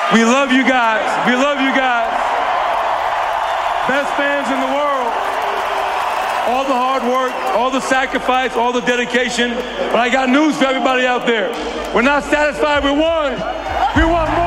We love you guys. We love you guys. Best fans in the world. All the hard work, all the sacrifice, all the dedication. But I got news for everybody out there. We're not satisfied with one. We want more.